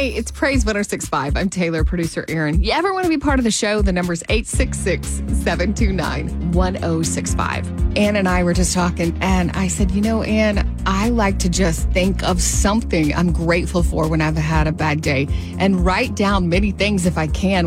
Hey, it's Praise 106.5. I'm Taylor, producer Aaron. You ever want to be part of the show? The number's 866-729-1065. Ann and I were just talking, and I said, Ann, I like to just think of something I'm grateful for when I've had a bad day and write down many things if I can.